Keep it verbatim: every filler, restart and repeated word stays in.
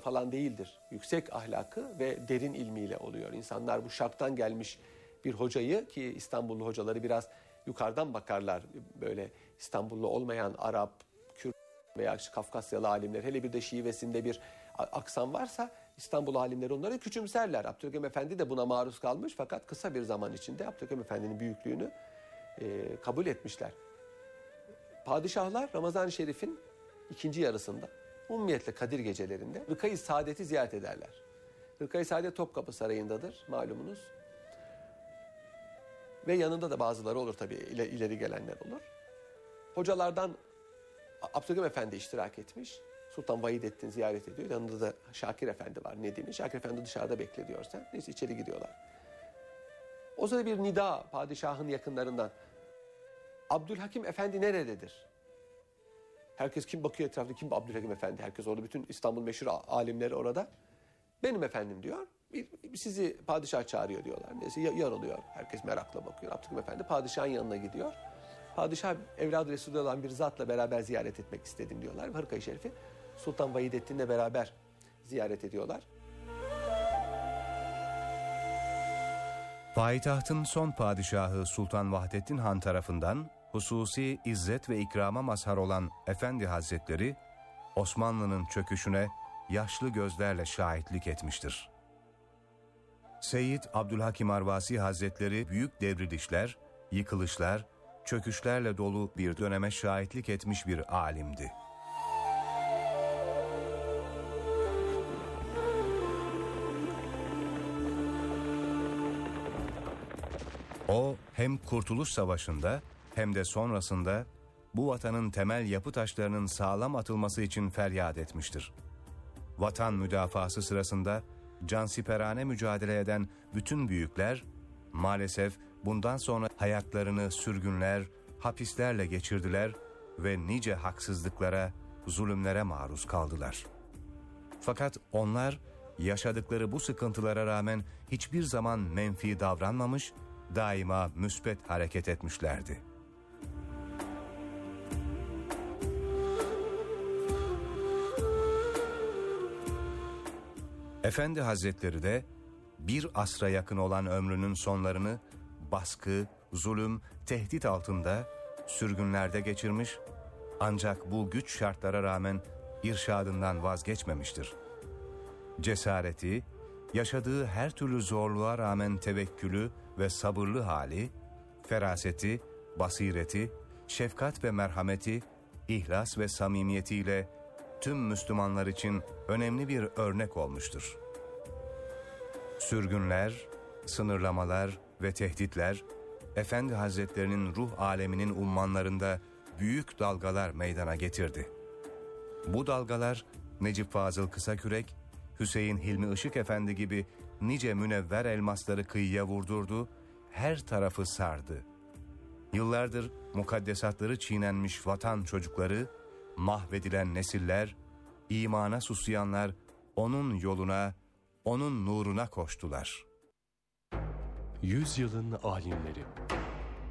falan değildir. Yüksek ahlakı ve derin ilmiyle oluyor. İnsanlar bu şarktan gelmiş bir hocayı, ki İstanbullu hocaları biraz yukarıdan bakarlar. Böyle İstanbullu olmayan Arap, Kürt veya Kafkasyalı alimler, hele bir de şivesinde bir aksan varsa İstanbul alimleri onları küçümserler. Abdülhakim Efendi de buna maruz kalmış, fakat kısa bir zaman içinde Abdülhakim Efendi'nin büyüklüğünü e, kabul etmişler. Padişahlar Ramazan-ı Şerif'in ikinci yarısında, ummiyetle Kadir gecelerinde Rıkayı Saadet'i ziyaret ederler. Rıkayı Saadet Topkapı Sarayı'ndadır malumunuz. Ve yanında da bazıları olur tabii, ileri gelenler olur. Hocalardan Abdülhakim Efendi iştirak etmiş. Sultan Vahidettin ziyaret ediyor. Yanında da Şakir Efendi var, Nedim'i. Şakir Efendi dışarıda bekliyor sen. Neyse içeri gidiyorlar. O sırada bir nida padişahın yakınlarından. Abdülhakim Efendi nerededir? Herkes kim bakıyor etrafta, kim Abdülhakim Efendi? Herkes orada, bütün İstanbul meşhur alimleri orada. Benim efendim diyor. Sizi padişah çağırıyor diyorlar. Neyse yarılıyor. Herkes merakla bakıyor. Abdülhakim Efendi padişahın yanına gidiyor. Padişah evladı Resulü olan bir zatla beraber ziyaret etmek istedim diyorlar. Hırkayı Şerif'i Sultan Vahidettin'le beraber ziyaret ediyorlar. Payitahtın son padişahı Sultan Vahdettin Han tarafından hususi izzet ve ikrama mazhar olan Efendi Hazretleri, Osmanlı'nın çöküşüne yaşlı gözlerle şahitlik etmiştir. Seyyid Abdülhakim Arvasi Hazretleri büyük devrilişler, yıkılışlar, çöküşlerle dolu bir döneme şahitlik etmiş bir alimdi. O hem Kurtuluş Savaşı'nda hem de sonrasında bu vatanın temel yapı taşlarının sağlam atılması için feryat etmiştir. Vatan müdafası sırasında cansiperane mücadele eden bütün büyükler maalesef bundan sonra hayatlarını sürgünler, hapislerle geçirdiler ve nice haksızlıklara, zulümlere maruz kaldılar. Fakat onlar yaşadıkları bu sıkıntılara rağmen hiçbir zaman menfi davranmamış, daima müsbet hareket etmişlerdi. Efendi Hazretleri de bir asra yakın olan ömrünün sonlarını baskı, zulüm, tehdit altında, sürgünlerde geçirmiş, ancak bu güç şartlara rağmen irşadından vazgeçmemiştir. Cesareti, yaşadığı her türlü zorluğa rağmen tevekkülü ve sabırlı hali, feraseti, basireti, şefkat ve merhameti, ihlas ve samimiyetiyle tüm Müslümanlar için önemli bir örnek olmuştur. Sürgünler, sınırlamalar ve tehditler, Efendi Hazretlerinin ruh aleminin ummanlarında büyük dalgalar meydana getirdi. Bu dalgalar Necip Fazıl Kısakürek, Hüseyin Hilmi Işık Efendi gibi nice münevver elmasları kıyıya vurdurdu, her tarafı sardı. Yıllardır mukaddesatları çiğnenmiş vatan çocukları, mahvedilen nesiller, imana susayanlar onun yoluna, onun nuruna koştular. Yüzyılın alimleri